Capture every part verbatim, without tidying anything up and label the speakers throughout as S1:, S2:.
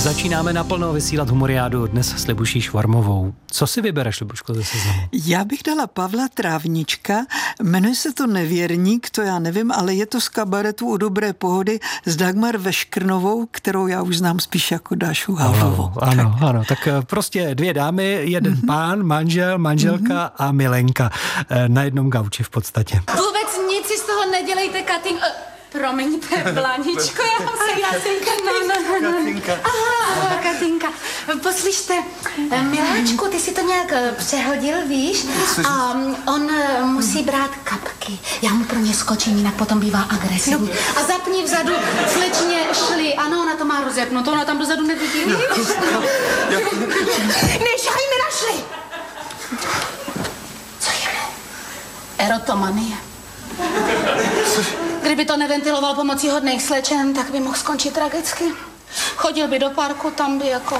S1: Začínáme naplno vysílat Humoriádu dnes s Libuší Švarmovou. Co si vybereš, Libuško, ze seznamu?
S2: Já bych dala Pavla Trávnička, jmenuje se to Nevěrník, to já nevím, ale je to z kabaretu U dobré pohody s Dagmar Veškrnovou, kterou já už znám spíš jako Dášu Havlovou.
S1: Ano, ano, ano, tak prostě dvě dámy, jeden mm-hmm. pán, manžel, manželka mm-hmm. a milenka na jednom gauči v podstatě.
S3: Vůbec nic si z toho nedělejte, Katin... Promiňte, Blaničko, já jsem Katinka. No, no, no. Katinka. Aha, Katinka. Poslyšte, miláčku, ty si to nějak přehodil, víš? A on musí brát kapky. Já mu pro ně skočím, jinak potom bývá agresivní. A zapni vzadu, slečně šli. Ano, ona to má rozepnuto, ona tam dozadu nevidí. Nešahaj mi na šli. Co je mu? Erotomanie. Kdyby to neventiloval pomocí hodných slečen, tak by mohl skončit tragicky. Chodil by do parku, tam by jako...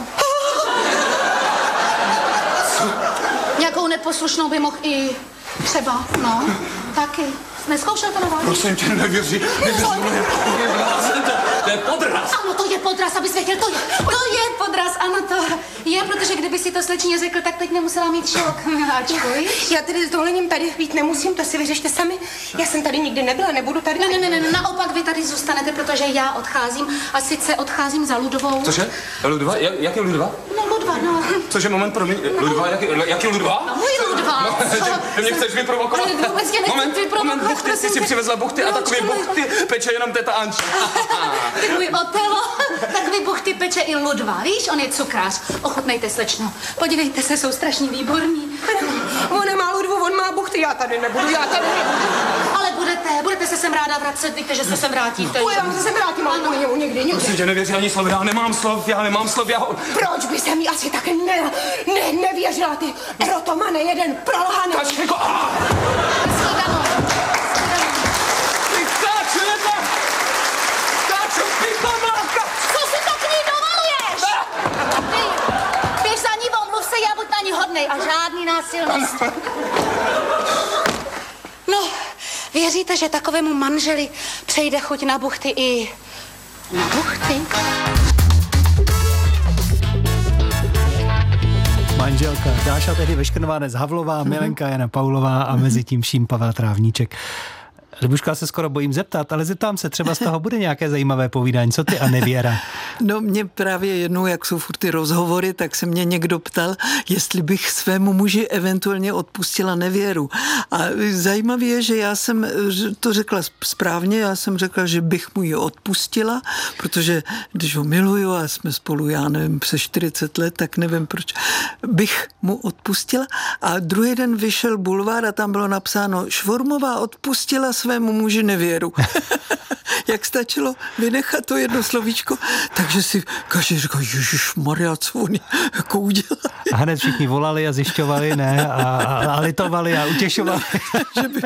S3: Nějakou neposlušnou by mohl i třeba, no, taky. Neskoušel to na vás?
S4: Prosím tě, nevěří, nevěří, to je podraz.
S3: Ano, to je podraz, abys věděl, to je, to je podraz, ano, to je, protože kdyby si to slečně řekl, tak teď nemusela mít šok, miláčku, víš?
S5: Já tedy s dovolením tady být nemusím, to si vyřešte sami. Já jsem tady nikdy nebyla, nebudu tady...
S3: Ne, ne, ne, ne, naopak vy tady zůstanete, protože já odcházím a sice odcházím za Ludovou.
S4: Cože? Ludva? Jak, jak je Ludva?
S3: No, Ludva, no.
S4: Cože, moment, promiň, Ludva, jak, jak je Ludva?
S3: No, můj Ludva.
S4: No, ty mě chceš vyprovokovat?
S3: Ale vůbec tě nechci
S4: moment,
S3: vyprovokovat.
S4: Moment, buchty, ty si přivezla buchty a takový buchty peče jenom teta Anča.
S3: Ty můj Otelo, takový buchty peče i Ludva, víš, on je cukrář. Ochutnejte, slečno. Podívejte se, jsou strašně výborní.
S5: On nemá Ludvu, on má buchty, já tady nebudu, já tady nebudu.
S3: Ale budete, budete se sem ráda vracet, víte, že se sem vrátíte.
S5: No, já se sem vrátím, ale u něj někdy, někdy.
S4: Prosím tě, nevěří ani slov, já nemám slov, já nemám slov, já...
S5: Proč by se mi asi tak ne, ne, nevěřila, ty erotomane, jeden prolhaný.
S4: Kačko, aaa!
S3: Shledanou.
S4: Ty káčujete! Káču, pitomláka!
S3: Co si to k ní dovoluješ? Ty, běž za ní, omluv se, já buď na ní hodnej a žádný násilnost. No, věříte, že takovému manželi přejde chuť na buchty i na buchty?
S1: Manželka Dáša tehdy Veškrnová, dnes Havlová, milenka Jana Paulová a mezi tím vším Pavel Trávníček. Libuška, se skoro bojím zeptat, ale zeptám se, třeba z toho bude nějaké zajímavé povídání. Co ty a Nevěra?
S2: No mě právě jednou, jak jsou furt ty rozhovory, tak se mě někdo ptal, jestli bych svému muži eventuálně odpustila nevěru. A zajímavé je, že já jsem to řekla správně, já jsem řekla, že bych mu ji odpustila, protože když ho miluju a jsme spolu, já nevím, přes čtyřicet let, tak nevím, proč bych mu odpustila. A druhý den vyšel bulvár a tam bylo napsáno, Švormová odpustila svému muži nevěru. Jak stačilo vynechat to jedno slovíčko, takže si každý říká, ježišmarja, co oni jako udělali.
S1: A hned všichni volali a zjišťovali, ne, a, a, a litovali a utěšovali.
S2: Že by...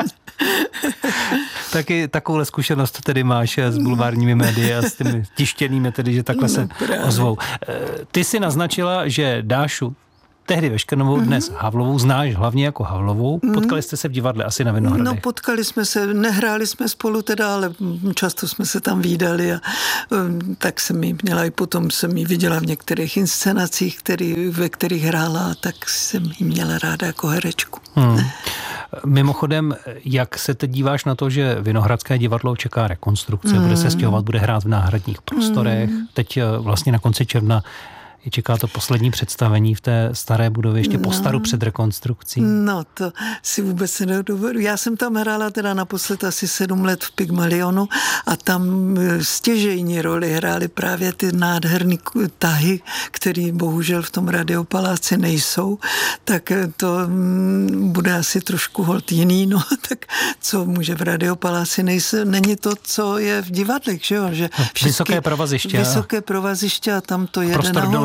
S1: Taky takovouhle zkušenost tedy máš s bulvárními médii a s těmi tištěnými, tedy, že takhle no, se právě ozvou. Ty si naznačila, že Dášu tehdy Veškrnovou, dnes mm-hmm. Havlovou, znáš hlavně jako Havlovou. Potkali jste se v divadle asi na Vinohradech?
S2: No, potkali jsme se, nehráli jsme spolu teda, ale často jsme se tam vídali a um, tak jsem ji měla i potom jsem ji viděla v některých inscenacích, který, ve kterých hrála, a tak jsem ji měla ráda jako herečku. Hmm.
S1: Mimochodem, jak se teď díváš na to, že Vinohradské divadlo čeká rekonstrukce, mm. bude se stěhovat, bude hrát v náhradních prostorech, mm. teď vlastně na konci června je čeká to poslední představení v té staré budově, ještě po staru před rekonstrukcí.
S2: No, to si vůbec nedovedu. Já jsem tam hrála teda naposled asi sedm let v Pygmalionu a tam stěžejní roli hrály právě ty nádherný tahy, které bohužel v tom Radiopaláci nejsou, tak to bude asi trošku holt jiný, no, tak co může v Radiopaláci nejsou, není to, co je v divadlech, že jo? Že
S1: vysoké provaziště.
S2: Vysoké provaziště a tam to jede nahoru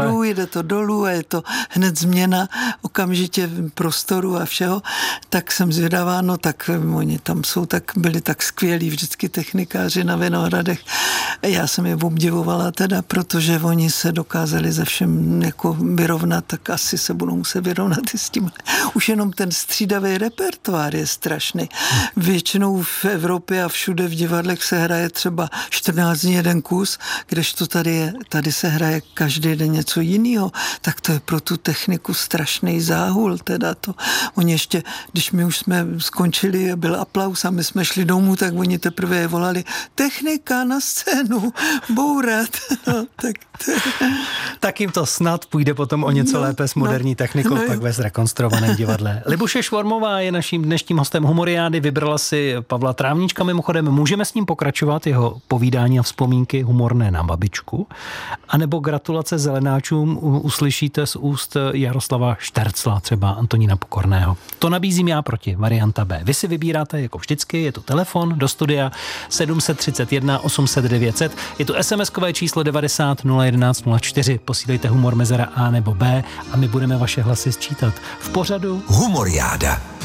S2: nahoru, jde to dolů a je to hned změna okamžitě prostoru a všeho, tak jsem zvědavá, no tak oni tam jsou tak, byli tak skvělí vždycky technikáři na Vinohradech. Já jsem je obdivovala teda, protože oni se dokázali ze všem jako vyrovnat, tak asi se budou muset vyrovnat i s tím. Už jenom ten střídavý repertoár je strašný. Většinou v Evropě a všude v divadlech se hraje třeba čtrnáct dní jeden kus, kdežto tady, je, tady se hraje každý den něco jiného, tak to je pro tu techniku strašný záhul. Teda to. Oni ještě, když my už jsme skončili, byl aplaus a my jsme šli domů, tak oni teprve je volali technika na scénu, bourat. No, tak, to...
S1: tak jim to snad půjde potom o něco no, lépe s moderní no, technikou, no, pak ve zrekonstruovaném divadle. Libuše Švormová je naším dnešním hostem Humoriády, vybrala si Pavla Trávníčka, mimochodem můžeme s ním pokračovat, jeho povídání a vzpomínky humorné na babičku, anebo gratulace zelenáčům uslyšíte z úst Jaroslava Štercla, třeba Antonína Pokorného. To nabízím já proti, varianta B. Vy si vybíráte jako vždycky, je tu telefon do studia sedm set třicet jedna osm set devět set, je tu SMSkové číslo devadesát nula jedenáct nula čtyři, posílejte humor mezera A nebo B a my budeme vaše hlasy sčítat v pořadu
S6: Humoriáda.